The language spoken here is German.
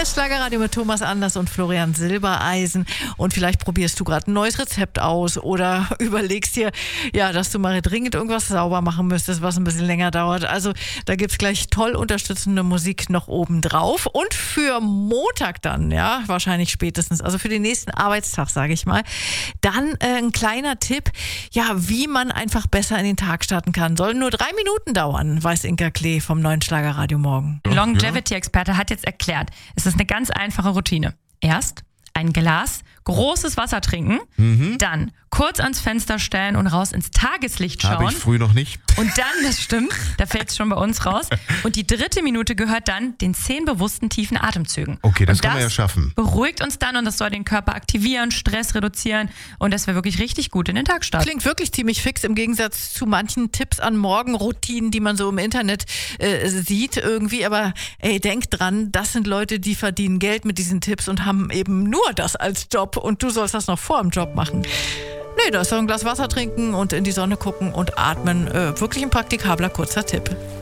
Neues Schlagerradio mit Thomas Anders und Florian Silbereisen. Und vielleicht probierst du gerade ein neues Rezept aus oder überlegst dir, ja, dass du mal dringend irgendwas sauber machen müsstest, was ein bisschen länger dauert. Also da gibt's gleich toll unterstützende Musik noch oben drauf. Und für Montag dann, ja, wahrscheinlich spätestens, also für den nächsten Arbeitstag, sage ich mal, dann ein kleiner Tipp, ja, wie man einfach besser in den Tag starten kann. Soll nur 3 Minuten dauern, weiß Inka Klee vom neuen Schlagerradio morgen. Longevity-Experte hat jetzt erklärt, es ist eine ganz einfache Routine. Erst ein Glas großes Wasser trinken, dann kurz ans Fenster stellen und raus ins Tageslicht schauen. Habe ich früh noch nicht. Und dann, das stimmt, da fällt es schon bei uns raus. Und die 3. Minute gehört dann den 10 bewussten tiefen Atemzügen. Okay, das kann man ja schaffen. Beruhigt uns dann und das soll den Körper aktivieren, Stress reduzieren und dass wir wirklich richtig gut in den Tag starten. Klingt wirklich ziemlich fix im Gegensatz zu manchen Tipps an Morgenroutinen, die man so im Internet sieht irgendwie. Aber ey, denk dran, das sind Leute, die verdienen Geld mit diesen Tipps und haben eben nur das als Job und du sollst das noch vor dem Job machen. Nee, da ist doch ein Glas Wasser trinken und in die Sonne gucken und atmen. Wirklich ein praktikabler, kurzer Tipp.